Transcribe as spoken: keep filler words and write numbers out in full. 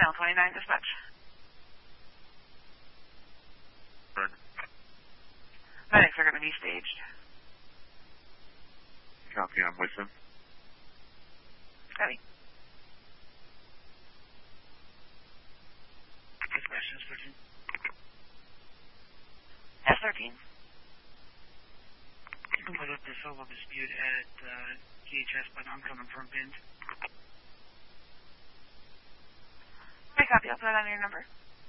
Channel twenty-nine dispatch. Right. Medics are going to be staged. Copy, I'm with them. Copy. Dispatch, S thirteen. S thirteen. You can put up the solo dispute at uh, G H S, but I'm coming from Bend. I copy. I'll put it on your number.